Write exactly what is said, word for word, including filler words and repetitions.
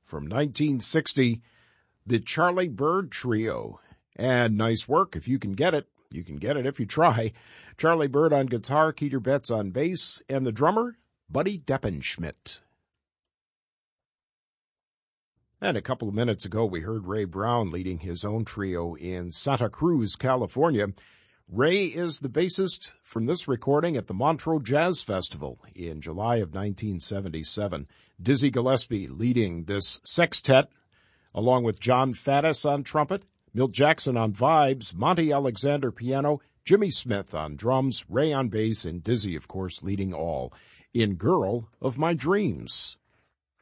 from nineteen sixty, the Charlie Byrd Trio. And nice work if you can get it. You can get it if you try. Charlie Byrd on guitar, Keeter Betts on bass, and the drummer, Buddy Deppenschmidt. And a couple of minutes ago, we heard Ray Brown leading his own trio in Santa Cruz, California. Ray is the bassist from this recording at the Montreux Jazz Festival in July of nineteen seventy-seven. Dizzy Gillespie leading this sextet, along with John Faddis on trumpet, Milt Jackson on vibes, Monty Alexander piano, Jimmy Smith on drums, Ray on bass, and Dizzy, of course, leading all in Girl of My Dreams.